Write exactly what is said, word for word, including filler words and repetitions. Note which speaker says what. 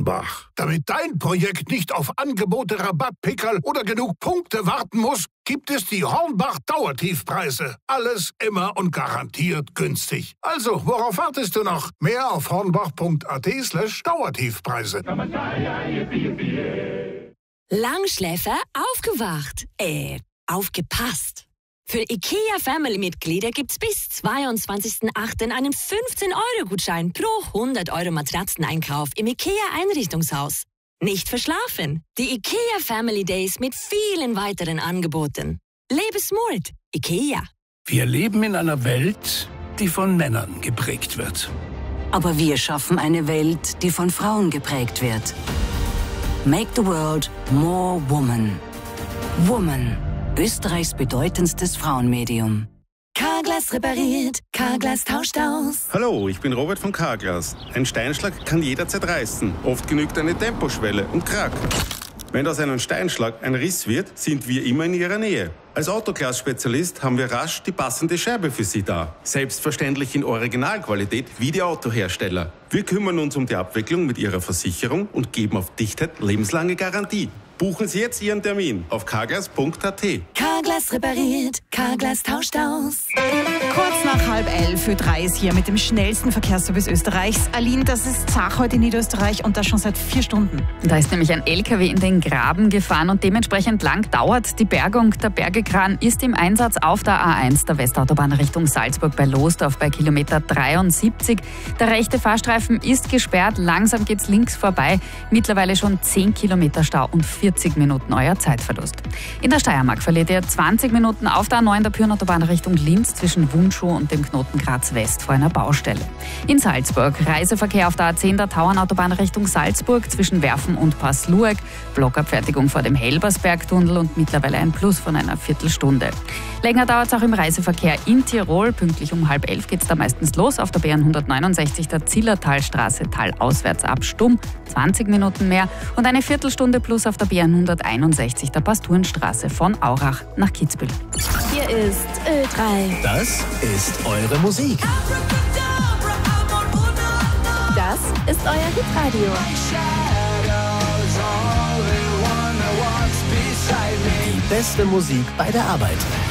Speaker 1: Hornbach. Damit dein Projekt nicht auf Angebote, Rabattpickerl oder genug Punkte warten muss, gibt es die Hornbach Dauertiefpreise. Alles immer und garantiert günstig. Also, worauf wartest du noch? Mehr auf hornbach.at slash Dauertiefpreise.
Speaker 2: Langschläfer aufgewacht. Äh, aufgepasst. Für IKEA-Family-Mitglieder gibt's bis zweiundzwanzigsten achten einen fünfzehn-Euro-Gutschein pro hundert Euro Matratzeneinkauf im IKEA-Einrichtungshaus. Nicht verschlafen. Die IKEA Family Days mit vielen weiteren Angeboten. Lebe smart. IKEA.
Speaker 3: Wir leben in einer Welt, die von Männern geprägt wird.
Speaker 4: Aber wir schaffen eine Welt, die von Frauen geprägt wird. Make the world more woman. Woman. Österreichs bedeutendstes Frauenmedium.
Speaker 2: Carglass repariert, Carglass tauscht aus.
Speaker 5: Hallo, ich bin Robert von Carglass. Ein Steinschlag kann jederzeit reißen. Oft genügt eine Temposchwelle und krack. Wenn aus einem Steinschlag ein Riss wird, sind wir immer in Ihrer Nähe. Als Autoglas-Spezialist haben wir rasch die passende Scheibe für Sie da. Selbstverständlich in Originalqualität wie die Autohersteller. Wir kümmern uns um die Abwicklung mit Ihrer Versicherung und geben auf Dichtheit lebenslange Garantie. Buchen Sie jetzt Ihren Termin auf carglass punkt at.
Speaker 2: Carglass repariert, Carglass tauscht aus.
Speaker 6: Kurz nach halb elf für drei ist hier mit dem schnellsten Verkehrsservice Österreichs. Aline, das ist Zach heute in Niederösterreich und das schon seit vier Stunden.
Speaker 7: Da ist nämlich ein L K W in den Graben gefahren und dementsprechend lang dauert die Bergung. Der Bergekran ist im Einsatz auf der A eins der Westautobahn Richtung Salzburg bei Losdorf bei Kilometer dreiundsiebzig. Der rechte Fahrstreifen ist gesperrt, langsam geht's links vorbei. Mittlerweile schon zehn Kilometer Stau und vierzig Minuten euer Zeitverlust. In der Steiermark verliert ihr zwanzig Minuten auf der A neun der Pyrnenautobahn Richtung Linz zwischen Wunschow und dem Knoten Graz West vor einer Baustelle. In Salzburg Reiseverkehr auf der A zehn der Tauernautobahn Richtung Salzburg zwischen Werfen und Passlueck, Blockabfertigung vor dem Helbersbergtunnel und mittlerweile ein Plus von einer Viertelstunde. Länger dauert es auch im Reiseverkehr in Tirol. Pünktlich um halb elf geht es da meistens los auf der B N hundertneunundsechzig der Zillertalstraße talauswärts ab Stumm, zwanzig Minuten mehr und eine Viertelstunde plus auf der B N hunderteinundsechzig der Pasturenstraße von Aurach nach Kitzbühel.
Speaker 2: Hier ist Ö drei.
Speaker 3: Das ist eure Musik.
Speaker 2: Das ist euer Hitradio.
Speaker 3: Die beste Musik bei der Arbeit.